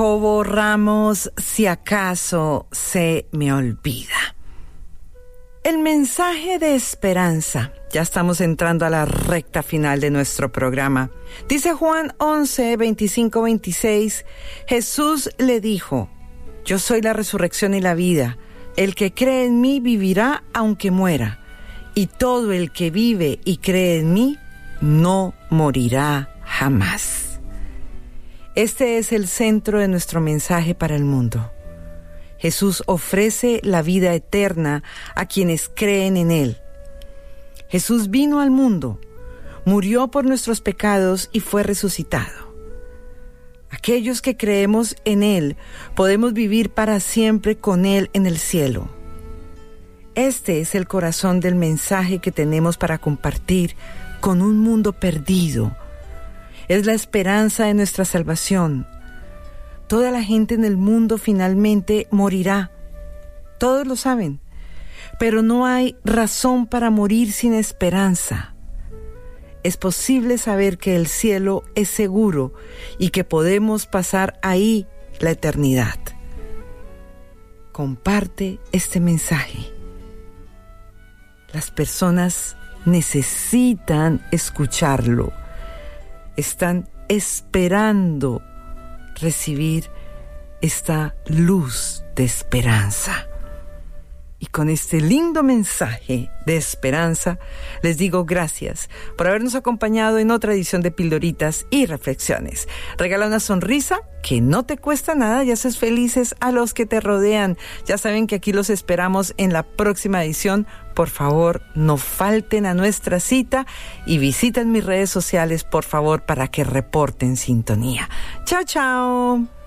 Jacobo Ramos, si acaso se me olvida. El mensaje de esperanza. Ya estamos entrando a la recta final de nuestro programa. Dice Juan 11, 25, 26, Jesús le dijo, yo soy la resurrección y la vida. El que cree en mí vivirá aunque muera. Y todo el que vive y cree en mí no morirá jamás. Este es el centro de nuestro mensaje para el mundo. Jesús ofrece la vida eterna a quienes creen en Él. Jesús vino al mundo, murió por nuestros pecados y fue resucitado. Aquellos que creemos en Él podemos vivir para siempre con Él en el cielo. Este es el corazón del mensaje que tenemos para compartir con un mundo perdido. Es la esperanza de nuestra salvación. Toda la gente en el mundo finalmente morirá. Todos lo saben. Pero no hay razón para morir sin esperanza. Es posible saber que el cielo es seguro y que podemos pasar ahí la eternidad. Comparte este mensaje. Las personas necesitan escucharlo. Están esperando recibir esta luz de esperanza. Y con este lindo mensaje de esperanza, les digo gracias por habernos acompañado en otra edición de Pildoritas y Reflexiones. Regala una sonrisa que no te cuesta nada y haces felices a los que te rodean. Ya saben que aquí los esperamos en la próxima edición. Por favor, no falten a nuestra cita y visiten mis redes sociales, por favor, para que reporten sintonía. Chao, chao.